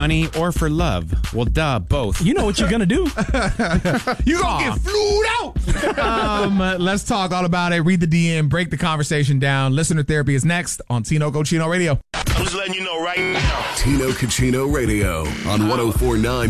money or for love? Well, duh, both. You know what you're going to do. You going to get flued out. Let's talk all about it. Read the DM, break the conversation down. Listener therapy is next on Tino Cochino Radio. I'm just letting you know right now. Tino Cochino Radio on 104.9